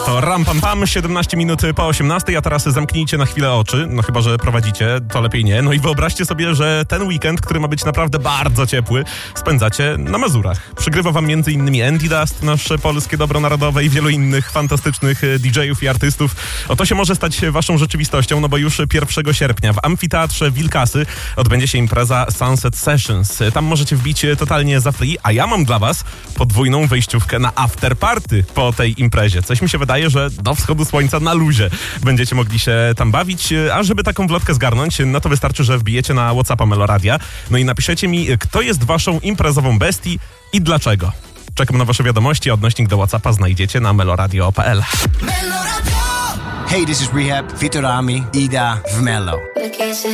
To ram pam pam, 17 minut po 18, a teraz zamknijcie na chwilę oczy, no chyba, że prowadzicie, to lepiej nie. No i wyobraźcie sobie, że ten weekend, który ma być naprawdę bardzo ciepły, spędzacie na Mazurach. Przygrywa wam m.in. Andy Dust, nasze polskie dobro narodowe i wielu innych fantastycznych DJ-ów i artystów. To się może stać waszą rzeczywistością, no bo już 1 sierpnia w Amfiteatrze Wilkasy odbędzie się impreza Sunset Sessions. Tam możecie wbić totalnie za free, a ja mam dla was podwójną wejściówkę na afterparty po tej imprezie. Coś mi się wydaje, że do wschodu słońca na luzie będziecie mogli się tam bawić, a żeby taką wlotkę zgarnąć, no to wystarczy, że wbijecie na WhatsAppa Meloradia, no i napiszecie mi, kto jest waszą imprezową bestii i dlaczego. Czekam na wasze wiadomości, a odnośnik do WhatsAppa znajdziecie na meloradio.pl. Hey, this is Rehab, Vitorami, Ida w Melo.